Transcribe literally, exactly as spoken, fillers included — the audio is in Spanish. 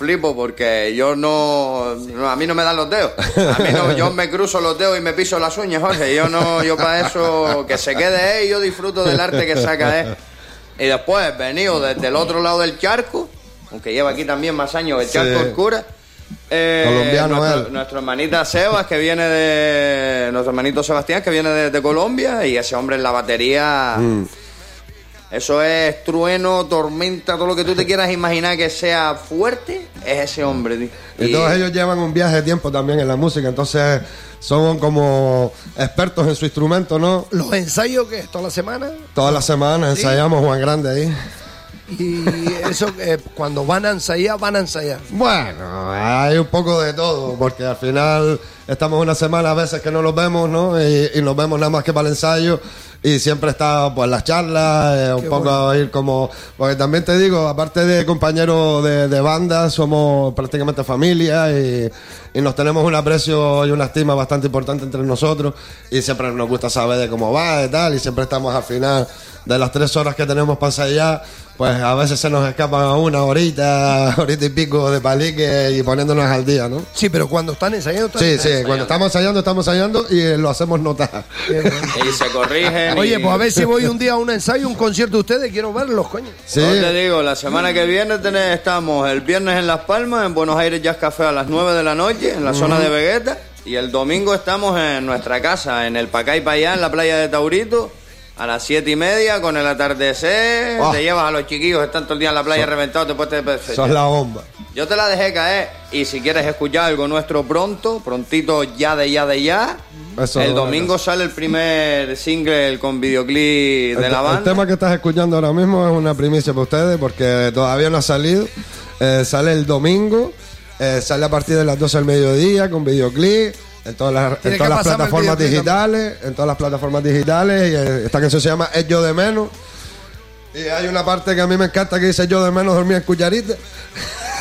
flipo porque yo no, no... A mí no me dan los dedos. A mí no, yo me cruzo los dedos y me piso las uñas, Jorge. Yo no, yo para eso, que se quede él y yo disfruto del arte que saca él. Y después, venido desde el otro lado del charco, aunque lleva aquí también más años, el charco Sí. oscura. Eh, Colombiano nuestro, él. nuestro hermanita Sebas, que viene de... Nuestro hermanito Sebastián, que viene de, de Colombia, y ese hombre en la batería... Mm. Eso es trueno, tormenta, todo lo que tú te quieras imaginar que sea fuerte, es ese hombre, tío. Y, y todos ellos llevan un viaje de tiempo también en la música, entonces son como expertos en su instrumento, ¿no? ¿Los ensayos qué es? ¿Toda la semana? Todas las semanas Sí. ensayamos Juan Grande ahí. Y eso, eh, cuando van a ensayar, van a ensayar. Bueno, hay un poco de todo, porque al final estamos una semana a veces que no los vemos, ¿no? Y, y nos vemos nada más que para el ensayo. Y siempre está pues las charlas, eh, un Qué poco bueno. a ir como... Porque también te digo, aparte de compañeros de, de banda, somos prácticamente familia y, y nos tenemos un aprecio y una estima bastante importante entre nosotros. Y siempre nos gusta saber de cómo va y tal. Y siempre estamos al final de las tres horas que tenemos para ensayar. Pues a veces se nos escapa una horita, horita y pico de palique y poniéndonos al día, ¿no? Sí, pero cuando están ensayando... Están Sí, sí, ensayando. cuando estamos ensayando, estamos ensayando y lo hacemos notar. Qué bueno. Y se corrigen. Oye, y... pues a ver si voy un día a un ensayo, un concierto de ustedes, quiero verlos, coño. Sí, Yo te digo, la semana que viene tenés- estamos el viernes en Las Palmas, en Buenos Aires Jazz Café a las nueve de la noche, en la zona de Vegueta. Y el domingo estamos en nuestra casa, en el Pacay Payá, en la playa de Taurito, a las siete y media, con el atardecer. Oh. Te llevas a los chiquillos, están todo el día en la playa reventados, te puedes... te- sos la bomba. Yo te la dejé caer. Y si quieres escuchar algo nuestro pronto, prontito, ya de ya de ya, Eso el es domingo verdad. sale el primer single con videoclip de El, la el banda. tema que estás escuchando ahora mismo es una primicia para ustedes porque todavía no ha salido. Eh, sale el domingo, eh, sale a partir de las doce del mediodía con videoclip. En todas las, Tiene en todas que las pasarme el plataformas videoclip digitales, en todas las plataformas digitales. Y eh, esta canción se llama Es Yo de Menos. Y hay una parte que a mí me encanta que dice Yo de Menos dormía en cucharita.